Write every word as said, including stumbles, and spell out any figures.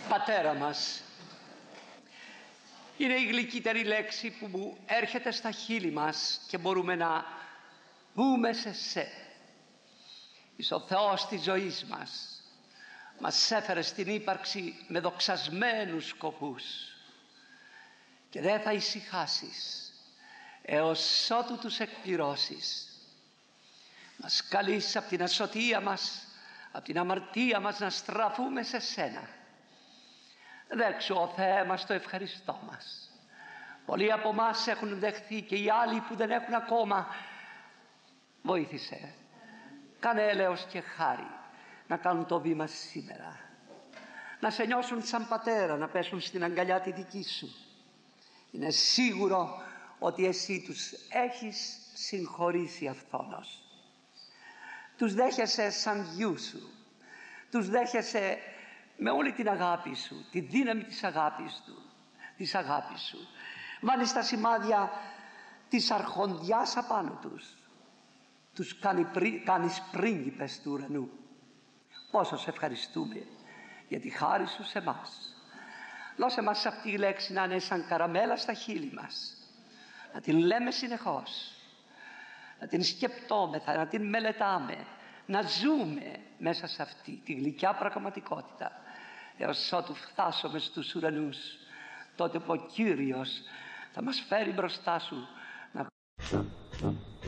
Πατέρα μας είναι η γλυκύτερη λέξη που μου έρχεται στα χείλη μας και μπορούμε να πούμε σε σε. Είσαι ο Θεός της ζωής μας. Μας έφερε στην ύπαρξη με δοξασμένους σκοπούς και δεν θα ησυχάσεις έως ότου τους εκπληρώσεις. Μας καλείς από την ασωτεία μας, από την αμαρτία μας να στραφούμε σε σένα. Δέξου ο Θεέ μας το ευχαριστώ μας. Πολλοί από εμάς έχουν δεχθεί και οι άλλοι που δεν έχουν ακόμα. Βοήθησε, κάνε έλεος και χάρη να κάνουν το βήμα σήμερα, να σε νιώσουν σαν πατέρα, να πέσουν στην αγκαλιά τη δική σου. Είναι σίγουρο ότι εσύ τους έχεις συγχωρήσει αυθόνως. Τους δέχεσαι σαν γιου σου, τους δέχεσαι με όλη την αγάπη σου, τη δύναμη της αγάπης του, της αγάπης σου. Βάνεις τα σημάδια της αρχοντιάς απάνω τους. Τους κάνει, κάνεις πρίγκιπες του ουρανού. Πόσο σε ευχαριστούμε για τη χάρη σου σε μας. Δώσε μας αυτή η λέξη να είναι σαν καραμέλα στα χείλη μας, να την λέμε συνεχώς, να την σκεπτόμεθα, να την μελετάμε, να ζούμε μέσα σε αυτή τη γλυκιά πραγματικότητα έως ότου φτάσουμε στους ουρανούς, τότε που ο Κύριος θα μας φέρει μπροστά σου να